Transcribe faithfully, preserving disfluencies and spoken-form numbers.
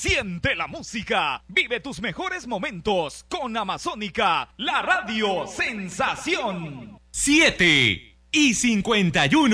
Siente la música. Vive tus mejores momentos con Amazónica, la radio sensación. siete y cincuenta y uno.